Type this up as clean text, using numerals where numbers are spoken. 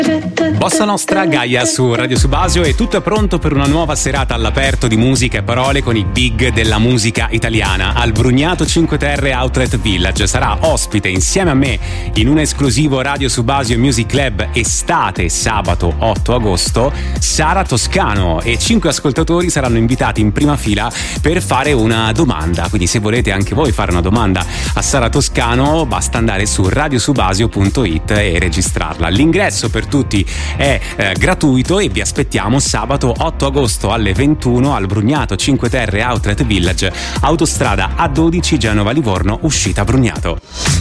Bossa Nostra, Gaia su Radio Subasio, e tutto è pronto per una nuova serata all'aperto di musica e parole con i big della musica italiana. Al Brugnato 5 Terre Outlet Village sarà ospite insieme a me in un esclusivo Radio Subasio Music Club estate sabato 8 agosto Sara Toscano, e 5 ascoltatori saranno invitati in prima fila per fare una domanda. Quindi se volete anche voi fare una domanda a Sara Toscano basta andare su radiosubasio.it e registrarla. L'ingresso per tutti è gratuito e vi aspettiamo sabato 8 agosto alle 21 al Brugnato 5 Terre Outlet Village, autostrada A12 Genova Livorno, uscita Brugnato.